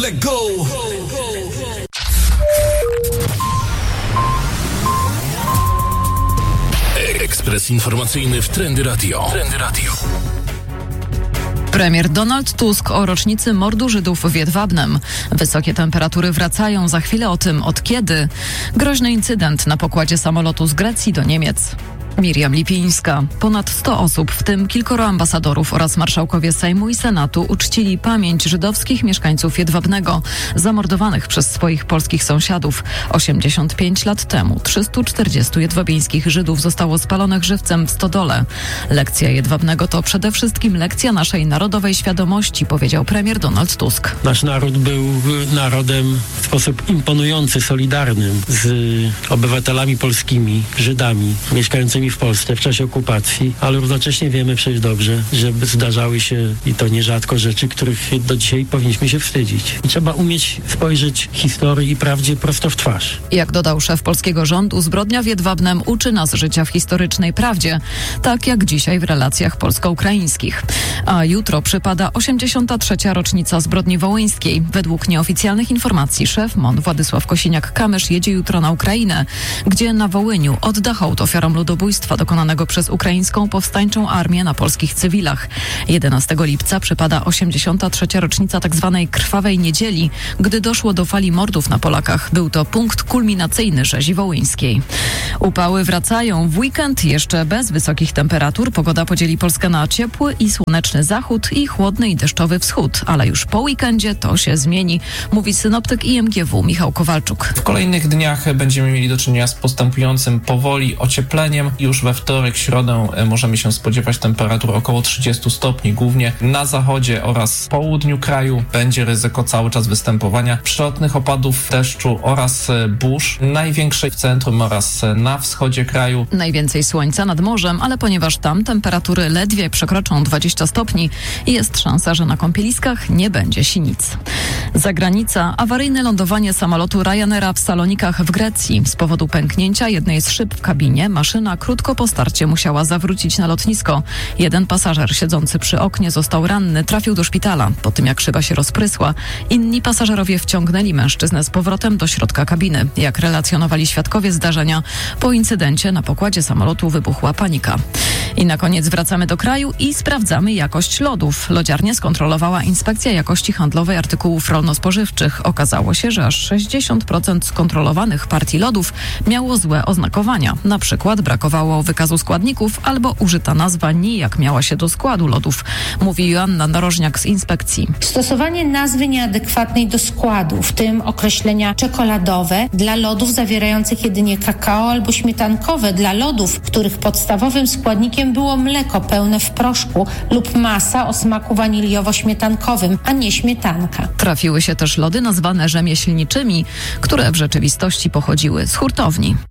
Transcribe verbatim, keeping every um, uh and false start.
let go. Ekspres informacyjny w Trendy Radio. Trendy Radio. Premier Donald Tusk o rocznicy mordu Żydów w Jedwabnem. Wysokie temperatury wracają, za chwilę o tym od kiedy. Groźny incydent na pokładzie samolotu z Grecji do Niemiec. Miriam Lipińska. Ponad sto osób, w tym kilkoro ambasadorów oraz marszałkowie Sejmu i Senatu uczcili pamięć żydowskich mieszkańców Jedwabnego, zamordowanych przez swoich polskich sąsiadów. osiemdziesiąt pięć lat temu trzystu czterdziestu jedwabińskich Żydów zostało spalonych żywcem w stodole. Lekcja Jedwabnego to przede wszystkim lekcja naszej narodowej świadomości, powiedział premier Donald Tusk. Nasz naród był narodem w sposób imponujący, solidarnym z obywatelami polskimi, Żydami, mieszkającymi w Polsce w czasie okupacji, ale równocześnie wiemy przecież dobrze, że zdarzały się i to nierzadko rzeczy, których do dzisiaj powinniśmy się wstydzić. I trzeba umieć spojrzeć historii i prawdzie prosto w twarz. Jak dodał szef polskiego rządu, zbrodnia w Jedwabnem uczy nas życia w historycznej prawdzie, tak jak dzisiaj w relacjach polsko-ukraińskich. A jutro przypada osiemdziesiąta trzecia rocznica zbrodni wołyńskiej. Według nieoficjalnych informacji szef M O N Władysław Kosiniak-Kamysz jedzie jutro na Ukrainę, gdzie na Wołyniu odda hołd ofiarom ludobójstwa dokonanego przez ukraińską powstańczą armię na polskich cywilach. jedenastego lipca przypada osiemdziesiąta trzecia rocznica tzw. Krwawej Niedzieli, gdy doszło do fali mordów na Polakach. Był to punkt kulminacyjny rzezi wołyńskiej. Upały wracają. W weekend jeszcze bez wysokich temperatur. Pogoda podzieli Polskę na ciepły i słoneczny zachód i chłodny i deszczowy wschód. Ale już po weekendzie to się zmieni, mówi synoptyk I M G W Michał Kowalczuk. W kolejnych dniach będziemy mieli do czynienia z postępującym powoli ociepleniem. Już we wtorek, środę możemy się spodziewać temperatur około trzydziestu stopni. Głównie na zachodzie oraz południu kraju będzie ryzyko cały czas występowania przelotnych opadów deszczu oraz burz. Największej w centrum oraz na wschodzie kraju. Najwięcej słońca nad morzem, ale ponieważ tam temperatury ledwie przekroczą dwadzieścia stopni, jest szansa, że na kąpieliskach nie będzie sinic. Zagranica. Awaryjne lądowanie samolotu Ryanaira w Salonikach w Grecji. Z powodu pęknięcia jednej z szyb w kabinie maszyna krótko po starcie musiała zawrócić na lotnisko. Jeden pasażer siedzący przy oknie został ranny, trafił do szpitala. Po tym jak szyba się rozprysła, inni pasażerowie wciągnęli mężczyznę z powrotem do środka kabiny. Jak relacjonowali świadkowie zdarzenia, po incydencie na pokładzie samolotu wybuchła panika. I na koniec wracamy do kraju i sprawdzamy jakość lodów. Lodziarnię skontrolowała Inspekcja Jakości Handlowej Artykułów Rolno-Spożywczych. Okazało się, że aż sześćdziesiąt procent skontrolowanych partii lodów miało złe oznakowania. Na przykład brakowało wykazu składników albo użyta nazwa nijak miała się do składu lodów, mówi Joanna Narożniak z inspekcji. Stosowanie nazwy nieadekwatnej do składu, w tym określenia czekoladowe dla lodów zawierających jedynie kakao albo śmietankowe dla lodów, których podstawowym składnikiem było mleko pełne w proszku lub masa o smaku waniliowo-śmietankowym, a nie śmietanka. Trafiły się też lody nazwane rzemieślniczymi, które w rzeczywistości pochodziły z hurtowni.